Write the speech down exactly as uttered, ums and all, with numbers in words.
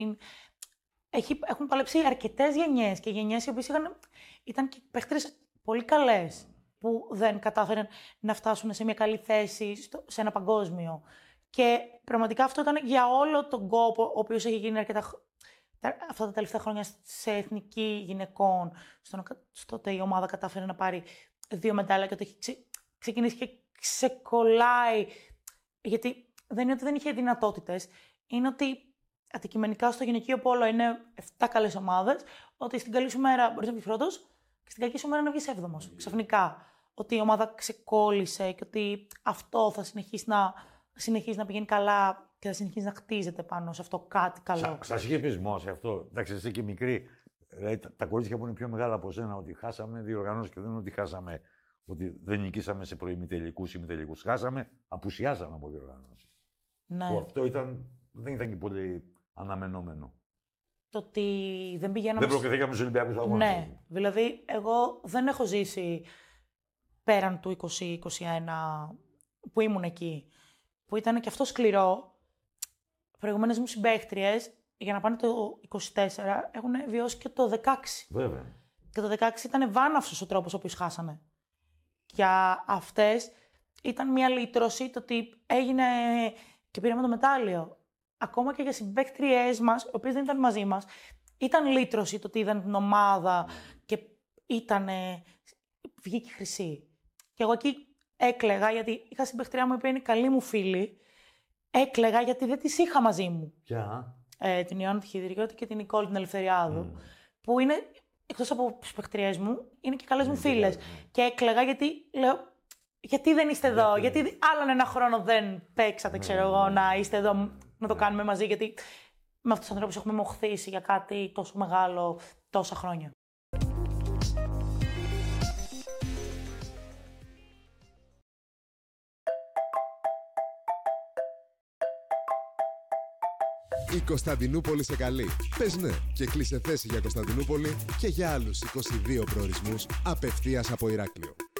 Έχει, έχουν παλέψει αρκετές γενιές και γενιές οι οποίες είχαν, ήταν και παίχτες πολύ καλές που δεν κατάφεραν να φτάσουν σε μια καλή θέση στο, σε ένα παγκόσμιο. Και πραγματικά αυτό ήταν για όλο τον κόπο, ο οποίος έχει γίνει αρκετά αυτά τα τελευταία χρόνια σε εθνική γυναικών, στο, στο ότι η ομάδα κατάφερε να πάρει δύο μετάλλια και ότι έχει ξε, ξεκινήσει και ξεκολλάει. Γιατί δεν είναι ότι δεν είχε δυνατότητες, είναι ότι αντικειμενικά στο γυναικείο πόλο είναι επτά καλές ομάδες, ότι στην καλή σου μέρα μπορείς να βγεις πρώτος και στην κακή σου μέρα να βγεις έβδομος. Ξαφνικά. Ότι η ομάδα ξεκόλλησε και ότι αυτό θα συνεχίσει να, συνεχίσει να πηγαίνει καλά και θα συνεχίσει να χτίζεται πάνω σε αυτό κάτι καλό. Σας είχε πεισμό σε αυτό. Εντάξει, είσαι και μικρή. Δηλαδή, τα, τα κορίτσια που είναι πιο μεγάλα από σένα, ότι χάσαμε διοργανώσεις και δεν είναι ότι χάσαμε, ότι δεν νικήσαμε σε προημιτελικούς ή ημιτελικούς. Χάσαμε, απουσιάσαμε από διοργανώσεις. Ναι. Που αυτό ήταν, δεν ήταν και πολύ αναμενόμενο. Το ότι δεν πηγαίναμε. Δεν προκριθήκαμε στους Ολυμπιακούς Αγώνες. Ναι. Δηλαδή, εγώ δεν έχω ζήσει πέραν του είκοσι είκοσι ένα που ήμουν εκεί. Που ήταν και αυτό σκληρό. Προηγούμενες μου συμπαίχτριες, για να πάνε το είκοσι τέσσερα, έχουν βιώσει και το δεκαέξι. Βέβαια. Και το δεκαέξι ήταν βάναυσος ο τρόπος ο οποίος χάσανε. Για αυτές ήταν μια λύτρωση το ότι έγινε και πήραμε το μετάλλιο. Ακόμα και για συμπαίχτριές μας, οι οποίες δεν ήταν μαζί μας, ήταν λύτρωση το ότι είδαν την ομάδα και ήταν. Βγήκε χρυσή. Και εγώ εκεί έκλαιγα, γιατί είχα συμπαίχτριά μου, η οποία είναι καλή μου φίλη. Έκλαιγα γιατί δεν τις είχα μαζί μου. Ποια? Ε, την Ιωάννα τη Χιδρικιώτη και την Νικόλη την Ελευθεριάδου. Mm. Που είναι, εκτός από τις παιχτριές μου, είναι και καλές mm, μου φίλες. Mm. Και έκλαιγα γιατί λέω, γιατί δεν είστε εδώ, γιατί, γιατί άλλον ένα χρόνο δεν παίξατε, mm. ξέρω εγώ, να είστε εδώ, να το κάνουμε μαζί. Γιατί με αυτούς τους ανθρώπους έχουμε μοχθήσει για κάτι τόσο μεγάλο τόσα χρόνια. Η Κωνσταντινούπολη σε καλεί. Πες ναι και κλείσε θέση για Κωνσταντινούπολη και για άλλους είκοσι δύο προορισμούς απευθείας από Ηράκλειο.